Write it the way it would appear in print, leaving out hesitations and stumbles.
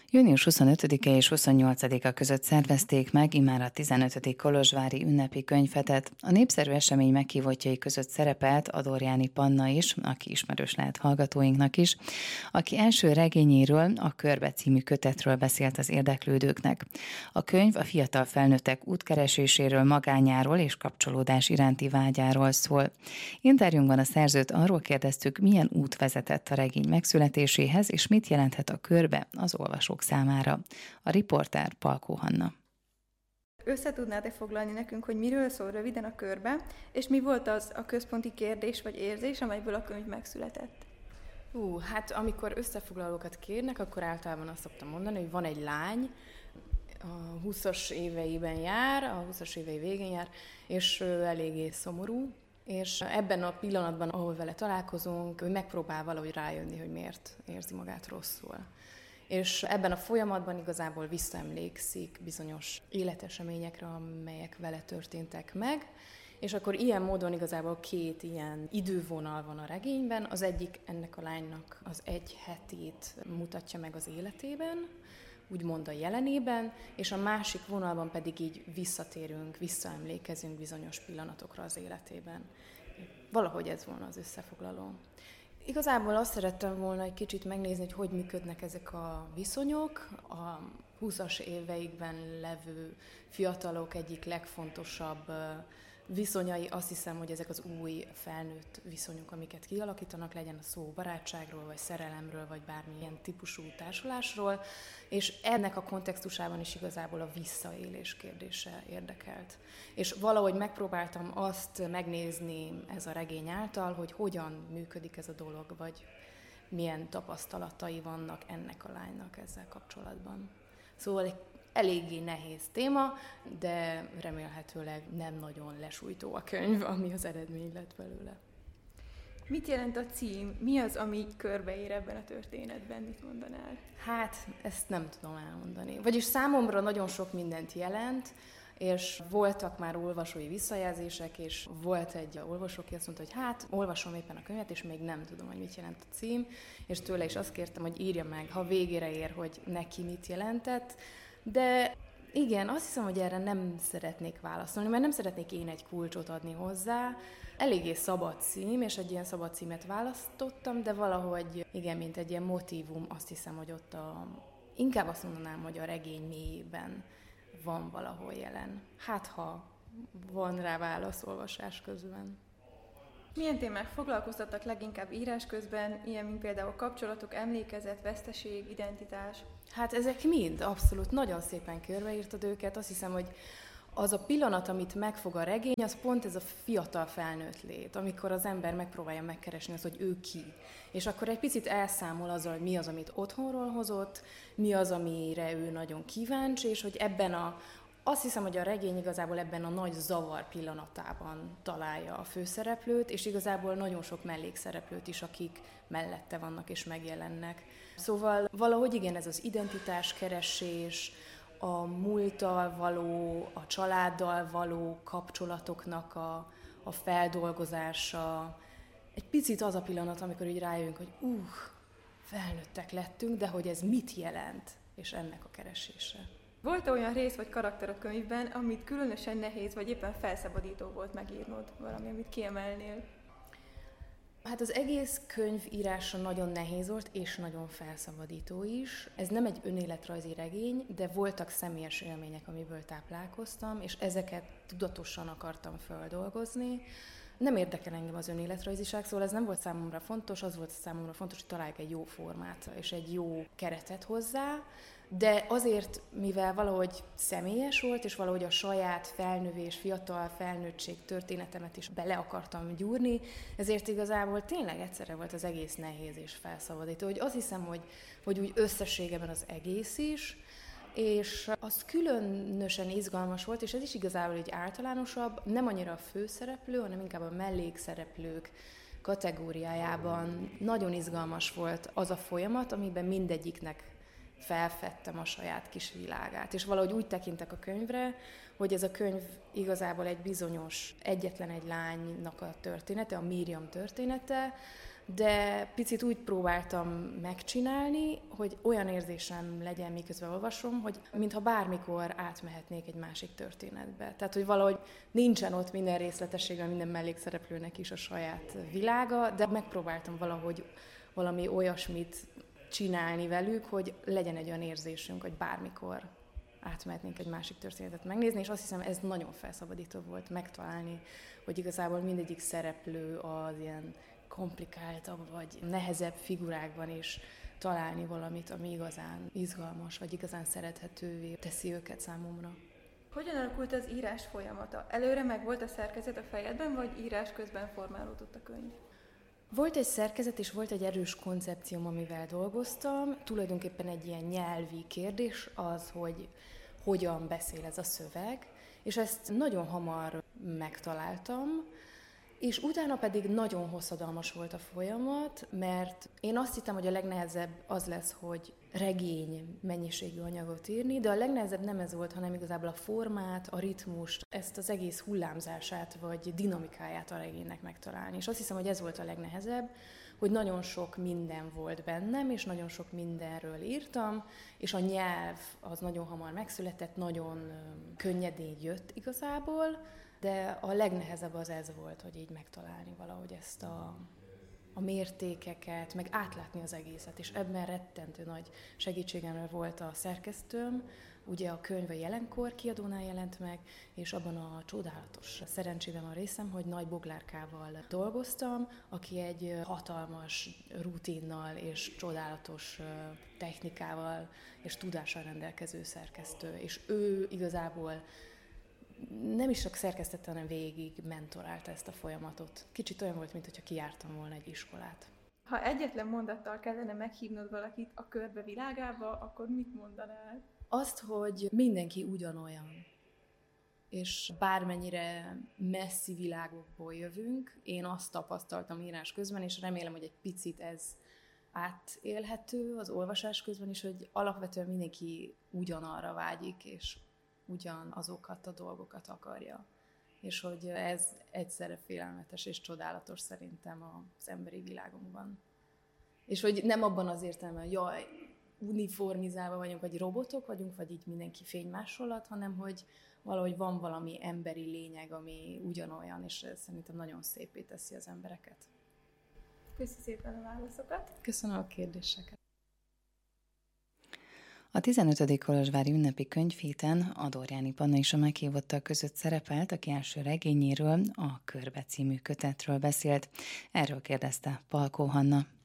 Június 25-e és 28-a között szervezték meg immár a 15. kolozsvári ünnepi könyvhetet. A népszerű esemény meghívottjai között szerepelt Adorjáni Panna is, aki ismerős lehet hallgatóinknak is, aki első regényéről, a Körbe című kötetről beszélt az érdeklődőknek. A könyv a fiatal felnőttek útkereséséről, magányáról és kapcsolódás iránti vágyáról szól. Interjúnkban a szerzőt arról kérdeztük, milyen út vezetett a regény megszületéséhez, és mit jelenthet a Körbe az olvasók számára. A riporter Palkó Hanna. Össze tudnád-e foglalni nekünk, hogy miről szól röviden a Körbe, és mi volt az a központi kérdés vagy érzés, amelyből a könyv megszületett? Hát amikor összefoglalókat kérnek, akkor általában azt szoktam mondani, hogy van egy lány, a 20-as éveiben jár, a 20-as évei végén jár, és eléggé szomorú, és ebben a pillanatban, ahol vele találkozunk, ő megpróbál valahogy rájönni, hogy miért érzi magát rosszul. És ebben a folyamatban igazából visszaemlékszik bizonyos életeseményekre, amelyek vele történtek meg, és akkor ilyen módon igazából két ilyen idővonal van a regényben. Az egyik ennek a lánynak az egy hetét mutatja meg az életében, úgymond a jelenében, és a másik vonalban pedig így visszaemlékezünk bizonyos pillanatokra az életében. Valahogy ez volna az összefoglaló. Igazából azt szerettem volna egy kicsit megnézni, hogy működnek ezek a viszonyok. A 20-as éveikben levő fiatalok egyik legfontosabb viszonyai, azt hiszem, hogy ezek az új felnőtt viszonyok, amiket kialakítanak, legyen a szó barátságról, vagy szerelemről, vagy bármilyen típusú társulásról, és ennek a kontextusában is igazából a visszaélés kérdése érdekelt. És valahogy megpróbáltam azt megnézni ez a regény által, hogy hogyan működik ez a dolog, vagy milyen tapasztalatai vannak ennek a lánynak ezzel kapcsolatban. Szóval egy eléggé nehéz téma, de remélhetőleg nem nagyon lesújtó a könyv, ami az eredmény lett belőle. Mit jelent a cím? Mi az, ami körbeér ebben a történetben? Mit mondanál? Hát, ezt nem tudom elmondani. Vagyis számomra nagyon sok mindent jelent, és voltak már olvasói visszajelzések, és volt egy olvasó, aki azt mondta, hogy hát, olvasom éppen a könyvet, és még nem tudom, hogy mit jelent a cím, és tőle is azt kértem, hogy írja meg, ha végére ér, hogy neki mit jelentett. De igen, azt hiszem, hogy erre nem szeretnék válaszolni, mert nem szeretnék én egy kulcsot adni hozzá. Eléggé szabad cím, és egy ilyen szabad címet választottam, de valahogy, igen, mint egy ilyen motívum, azt hiszem, hogy ott inkább azt mondanám, hogy a regény mélyében van valahol jelen. Hát, ha van rá válasz olvasás közben. Milyen témák foglalkoztattak leginkább írás közben, ilyen, mint például kapcsolatok, emlékezet, veszteség, identitás? Hát ezek mind abszolút nagyon szépen körbeírtad őket. Azt hiszem, hogy az a pillanat, amit megfog a regény, az pont ez a fiatal felnőtt lét, amikor az ember megpróbálja megkeresni azt, hogy ő ki. És akkor egy picit elszámol azzal, hogy mi az, amit otthonról hozott, mi az, amire ő nagyon kíváncsi, és hogy azt hiszem, hogy a regény igazából ebben a nagy zavar pillanatában találja a főszereplőt, és igazából nagyon sok mellékszereplőt is, akik mellette vannak és megjelennek. Szóval valahogy igen, ez az identitáskeresés, a múlttal való, a családdal való kapcsolatoknak a feldolgozása. Egy picit az a pillanat, amikor így rájövünk, hogy felnőttek lettünk, de hogy ez mit jelent, és ennek a keresése. Volt olyan rész vagy karakter a könyvben, amit különösen nehéz, vagy éppen felszabadító volt megírnod, valami, amit kiemelnél? Hát az egész könyv írása nagyon nehéz volt, és nagyon felszabadító is. Ez nem egy önéletrajzi regény, de voltak személyes élmények, amiből táplálkoztam, és ezeket tudatosan akartam feldolgozni. Nem érdekel engem az önéletrajziság, szóval ez nem volt számomra fontos, az volt számomra fontos, hogy találjak egy jó formát és egy jó keretet hozzá, de azért, mivel valahogy személyes volt, és valahogy a saját felnövés, fiatal felnőttség történetemet is bele akartam gyúrni, ezért igazából tényleg egyszerre volt az egész nehéz és felszabadító. Hogy azt hiszem, hogy úgy összességében az egész is, és az különösen izgalmas volt, és ez is igazából egy általánosabb, nem annyira a főszereplő, hanem inkább a mellékszereplők kategóriájában. Nagyon izgalmas volt az a folyamat, amiben mindegyiknek felfedtem a saját kis világát. És valahogy úgy tekintek a könyvre, hogy ez a könyv igazából egy bizonyos, egyetlen egy lánynak a története, a Miriam története, de picit úgy próbáltam megcsinálni, hogy olyan érzésem legyen, miközben olvasom, hogy mintha bármikor átmehetnék egy másik történetbe. Tehát, hogy valahogy nincsen ott minden részletességben, minden mellékszereplőnek is a saját világa, de megpróbáltam valahogy valami olyasmit csinálni velük, hogy legyen egy olyan érzésünk, hogy bármikor átmehetnénk egy másik történetet megnézni, és azt hiszem, ez nagyon felszabadító volt megtalálni, hogy igazából mindegyik szereplő az ilyen komplikáltabb vagy nehezebb figurákban is találni valamit, ami igazán izgalmas, vagy igazán szerethetővé teszi őket számomra. Hogyan alakult az írás folyamata? Előre meg volt a szerkezet a fejedben, vagy írás közben formálódott a könyv? Volt egy szerkezet, és volt egy erős koncepcióm, amivel dolgoztam. Tulajdonképpen egy ilyen nyelvi kérdés az, hogy hogyan beszél ez a szöveg, és ezt nagyon hamar megtaláltam, és utána pedig nagyon hosszadalmas volt a folyamat, mert én azt hittem, hogy a legnehezebb az lesz, hogy regény mennyiségű anyagot írni, de a legnehezebb nem ez volt, hanem igazából a formát, a ritmust, ezt az egész hullámzását vagy dinamikáját a regénynek megtalálni. És azt hiszem, hogy ez volt a legnehezebb, hogy nagyon sok minden volt bennem, és nagyon sok mindenről írtam, és a nyelv az nagyon hamar megszületett, nagyon könnyedén jött igazából, de a legnehezebb az ez volt, hogy így megtalálni valahogy ezt a mértékeket, meg átlátni az egészet, és ebben rettentő nagy segítségemre volt a szerkesztőm. Ugye a könyv a Jelenkor kiadónál jelent meg, és abban a csodálatos szerencsében a részem, hogy Nagy Boglárkával dolgoztam, aki egy hatalmas rutinnal és csodálatos technikával és tudással rendelkező szerkesztő, és ő igazából nem is csak szerkesztette, hanem végig mentorálta ezt a folyamatot. Kicsit olyan volt, mintha kijártam volna egy iskolát. Ha egyetlen mondattal kellene meghívnod valakit a körbe világába, akkor mit mondanál? Azt, hogy mindenki ugyanolyan. És bármennyire messzi világokból jövünk, én azt tapasztaltam írás közben, és remélem, hogy egy picit ez átélhető az olvasás közben is, hogy alapvetően mindenki ugyanarra vágyik, és ugyanazokat a dolgokat akarja. És hogy ez egyszerre félelmetes és csodálatos szerintem az emberi világunkban. És hogy nem abban az értelemben, hogy jaj, uniformizálva vagyunk, vagy robotok vagyunk, vagy így mindenki fénymásolat, hanem hogy valahogy van valami emberi lényeg, ami ugyanolyan, és ez szerintem nagyon szépé teszi az embereket. Köszönöm szépen a válaszokat. Köszönöm a kérdéseket. A 15. kolozsvári ünnepi könyvhéten Adorjáni Panna is a meghívottak között szerepelt, aki első regényéről, a Körbe című kötetről beszélt. Erről kérdezte Palkó Hanna.